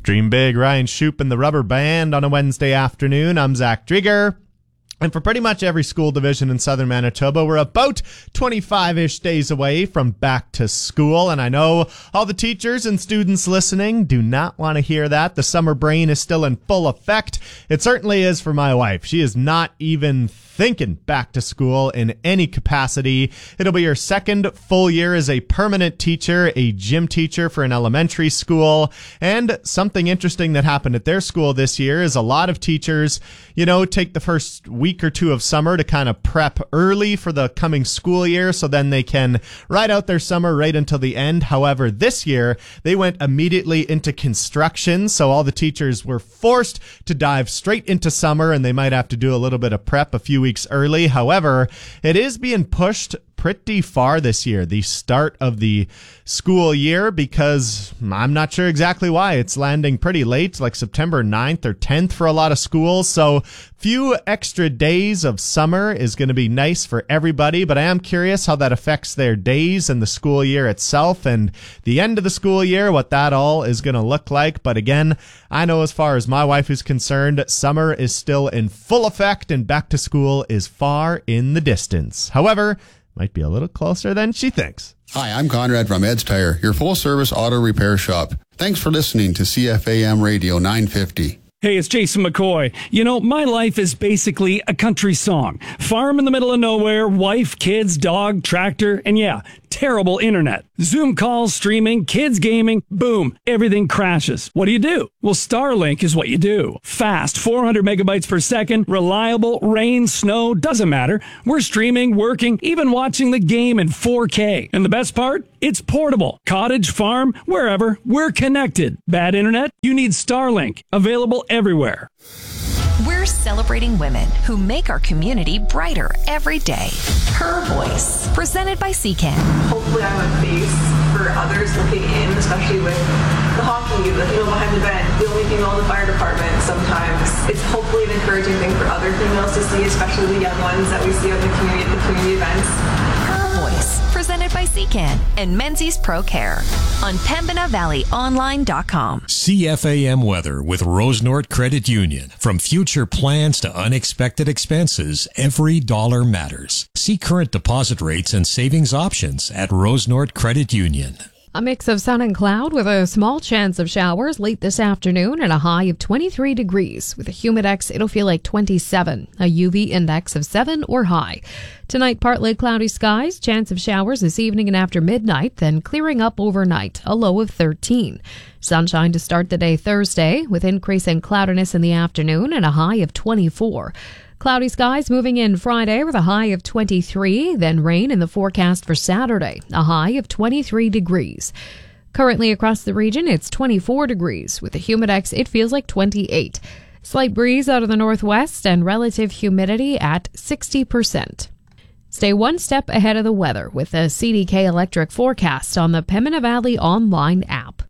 Dream Big, Ryan Shoup and the Rubber Band on a Wednesday afternoon. I'm Zach Drieger. And for pretty much every school division in southern Manitoba, we're about 25-ish days away from back to school. And I know all the teachers and students listening do not want to hear that. The summer brain is still in full effect. It certainly is for my wife. She is not even thinking back to school in any capacity. It'll be her second full year as a permanent teacher, a gym teacher for an elementary school. And something interesting that happened at their school this year is a lot of teachers, take the first week or two of summer to kind of prep early for the coming school year so then they can ride out their summer right until the end. However, this year they went immediately into construction, so all the teachers were forced to dive straight into summer, and they might have to do a little bit of prep a few weeks early. However, it is being pushed pretty far this year, the start of the school year, because I'm not sure exactly why. It's landing pretty late, like September 9th or 10th for a lot of schools. So few extra days of summer is going to be nice for everybody, but I am curious how that affects their days and the school year itself and the end of the school year, what that all is going to look like. But again, I know as far as my wife is concerned, summer is still in full effect and back to school is far in the distance. However, might be a little closer than she thinks. Hi, I'm Conrad from Ed's Tire, your full-service auto repair shop. Thanks for listening to CFAM Radio 950. Hey, it's Jason McCoy. My life is basically a country song. Farm in the middle of nowhere, wife, kids, dog, tractor, and yeah, terrible internet. Zoom calls, streaming, kids gaming, boom, everything crashes. What do? Well, Starlink is what you do. Fast, 400 megabytes per second, reliable, rain, snow, doesn't matter. We're streaming, working, even watching the game in 4K. And the best part? It's portable. Cottage, farm, wherever, we're connected. Bad internet? You need Starlink. Available everywhere. We're celebrating women who make our community brighter every day. Her Voice, presented by CCAN. Hopefully I'm a face for others looking in, especially with the hockey, the female behind the bench, the only female in the fire department sometimes. It's hopefully an encouraging thing for other females to see, especially the young ones that we see out in the community at the community events. Her Voice, presented by CCAN and Menzies Pro Care on PembinaValleyOnline.com. CFAM weather with Rosenort Credit Union. From future plans to unexpected expenses, every dollar matters. See current deposit rates and savings options at Rosenort Credit Union. A mix of sun and cloud with a small chance of showers late this afternoon and a high of 23 degrees. With a humidex, it'll feel like 27, a UV index of 7 or high. Tonight, partly cloudy skies, chance of showers this evening and after midnight, then clearing up overnight, a low of 13. Sunshine to start the day Thursday, with increasing cloudiness in the afternoon and a high of 24. Cloudy skies moving in Friday with a high of 23, then rain in the forecast for Saturday, a high of 23 degrees. Currently across the region, it's 24 degrees. With the humidex, it feels like 28. Slight breeze out of the northwest and relative humidity at 60%. Stay one step ahead of the weather with the CDK Electric forecast on the Pembina Valley Online app.